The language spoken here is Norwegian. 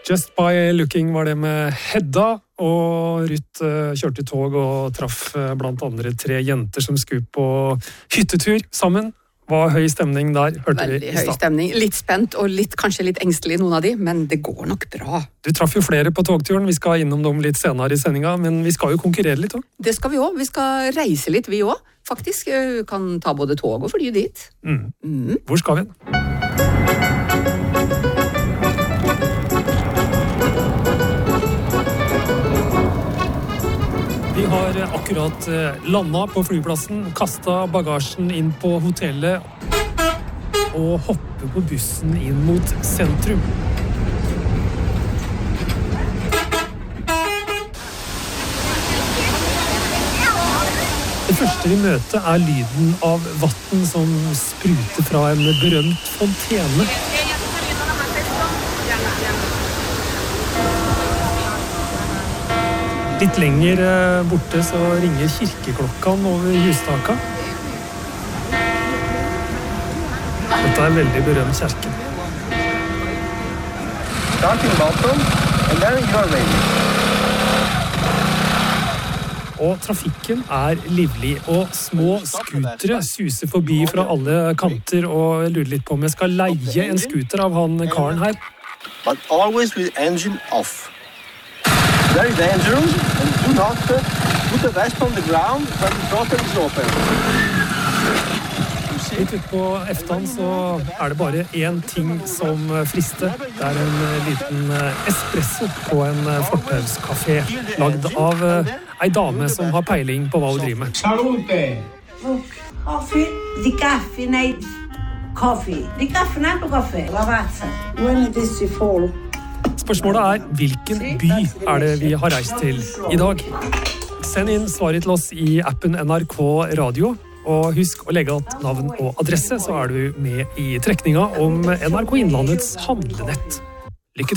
Just by looking var det med Hedda, og Ruth kjørte tog og traff blant andre 3 jenter som skulle på hyttetur sammen. Var høy stemning der, hørte vi i stad. Veldig høy stemning, litt spent og kanskje litt engstelig noen av de, men det går nok bra. Du traff jo flere på togturen, vi skal innom dem litt senere i sendinga, men vi skal jo konkurrere litt også. Det skal vi også, vi skal reise litt vi også, faktisk. Vi kan ta både tog og fly dit. Hvor skal vi? Vi har akkurat landet på flyplassen, kastet bagasjen inn på hotellet og hoppet på bussen inn mot sentrum. Det første vi møter lyden av vatten som spruter fra en berømt fontene. Litt lenger borte så ringer kirkeklokken over hustaka. Dette veldig berømt kjerke. Starting bottom, and then you're ready. Og trafikken livlig, og små skutere suser forbi fra alle kanter, og jeg lurer litt på om jeg skal leie en skuter av han karen her. But always with engine off. Very dangerous, and do not put the vest on the ground when the throttle is open. Litt ute på Eftan så det bare én ting som frister. Det en liten espresso på en fortauskafé, lagd av ei dame som har peiling på hva hun driver med. Salute! Coffee, di caffè, nei coffee. Di caffè, nei på kaffe. Lavazza. When it is fall. Spørsmålet hvilken by det vi har reist til i dag? Send inn svaret til oss i appen NRK Radio, og husk å legge alt navn og adresse, så du med i trekninga om NRK Innlandets handlenett.